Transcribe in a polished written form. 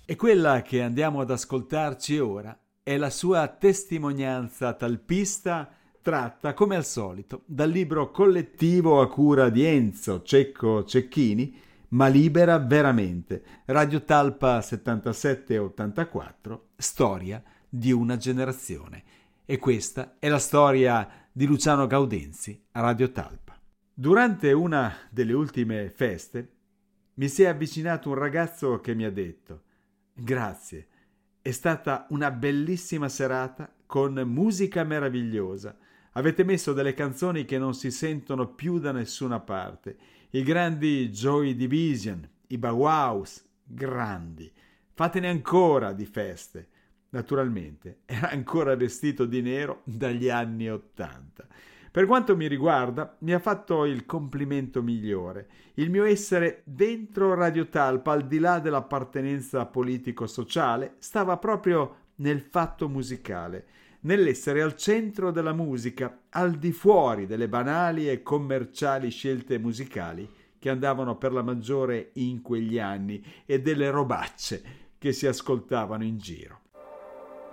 E quella che andiamo ad ascoltarci ora è la sua testimonianza talpista tratta, come al solito, dal libro collettivo a cura di Enzo Cecco Cecchini, Ma libera veramente, Radio Talpa 77-84, storia di una generazione. E questa è la storia di Luciano Gaudenzi a Radio Talpa. Durante una delle ultime feste mi si è avvicinato un ragazzo che mi ha detto: grazie, è stata una bellissima serata con musica meravigliosa. Avete messo delle canzoni che non si sentono più da nessuna parte. I grandi Joy Division, i Bauhaus, grandi. Fatene ancora di feste. Naturalmente, era ancora vestito di nero dagli anni '80. Per quanto mi riguarda, mi ha fatto il complimento migliore. Il mio essere dentro Radio Talpa, al di là dell'appartenenza politico-sociale, stava proprio nel fatto musicale, nell'essere al centro della musica, al di fuori delle banali e commerciali scelte musicali che andavano per la maggiore in quegli anni e delle robacce che si ascoltavano in giro.